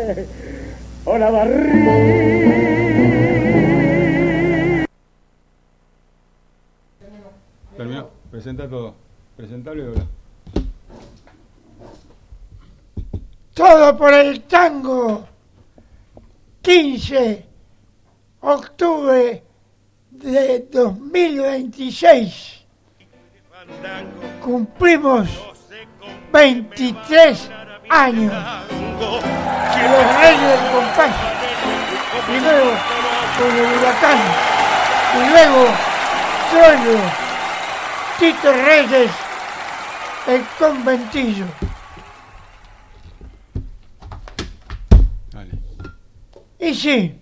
Hola, Barrí. Terminó. Presenta todo. Presentable y habla. Todo por el tango. 15 octubre de 2026. Cumplimos 23 años. Los Reyes del Compás. Primero con el Huracán. Y luego Troilo, Tito Reyes, el Conventillo. Dale. Y sí,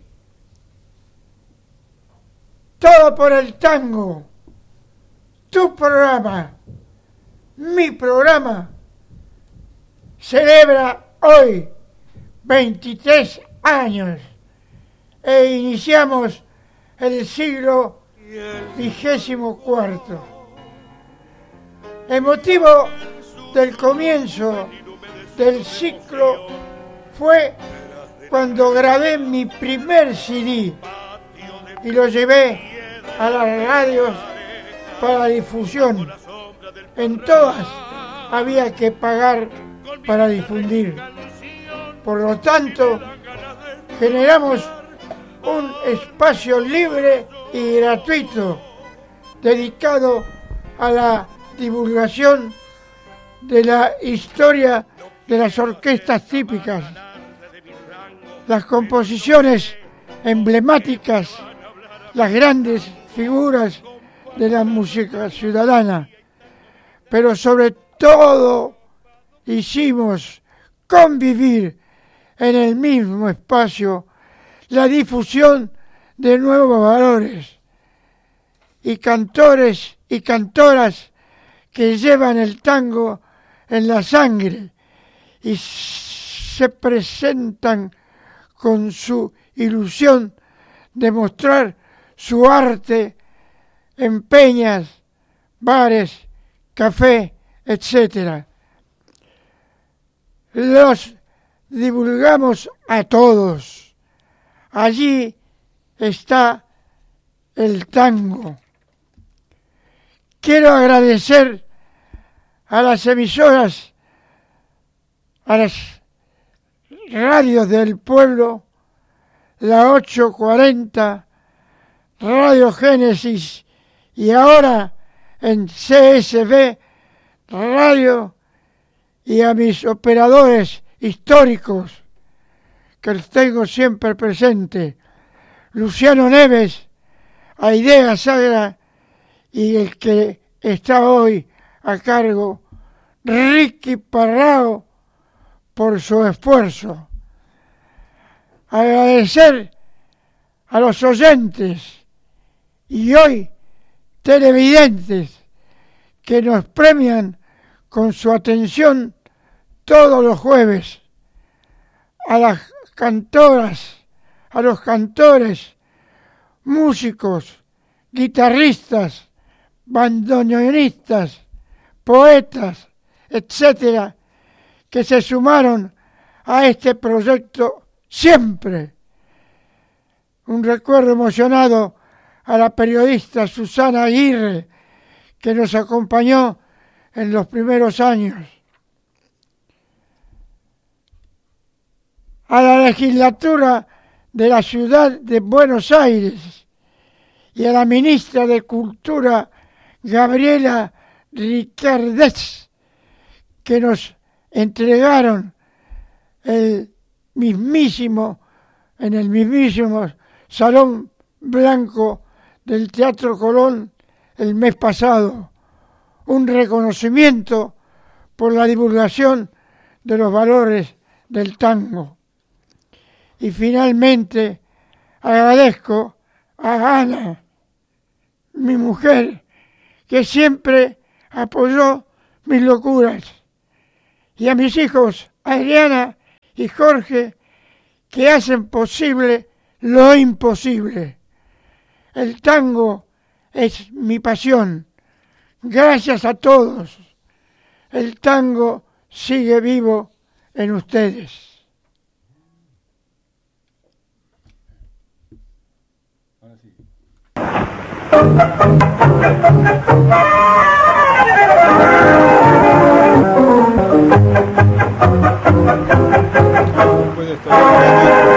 todo por el tango. Tu programa, mi programa, celebra hoy 23 años e iniciamos el siglo XXIV. El motivo del comienzo del ciclo fue cuando grabé mi primer CD y lo llevé a las radios para difusión. En todas había que pagar para difundir. Por lo tanto, generamos un espacio libre y gratuito dedicado a la divulgación de la historia de las orquestas típicas, las composiciones emblemáticas, las grandes figuras de la música ciudadana, pero sobre todo hicimos convivir en el mismo espacio la difusión de nuevos valores y cantores y cantoras que llevan el tango en la sangre y se presentan con su ilusión de mostrar su arte en peñas, bares, café, etc. Los divulgamos a todos. Allí está el tango. Quiero agradecer a las emisoras, a las radios del pueblo, la 840, Radio Génesis y ahora en CSB Radio, y a mis operadores históricos que los tengo siempre presente, Luciano Neves, Aidea Sagra y el que está hoy a cargo, Ricky Parrao, por su esfuerzo. Agradecer a los oyentes y hoy televidentes que nos premian con su atención todos los jueves, a las cantoras, a los cantores, músicos, guitarristas, bandoneonistas, poetas, etcétera, que se sumaron a este proyecto siempre. Un recuerdo emocionado a la periodista Susana Aguirre, que nos acompañó en los primeros años. A la legislatura de la ciudad de Buenos Aires y a la ministra de Cultura, Gabriela Ricardez, que nos entregaron en el mismísimo Salón Blanco del Teatro Colón el mes pasado, un reconocimiento por la divulgación de los valores del tango. Y finalmente agradezco a Ana, mi mujer, que siempre apoyó mis locuras, y a mis hijos Adriana y Jorge, que hacen posible lo imposible. El tango es mi pasión. Gracias a todos. El tango sigue vivo en ustedes. Ahora sí.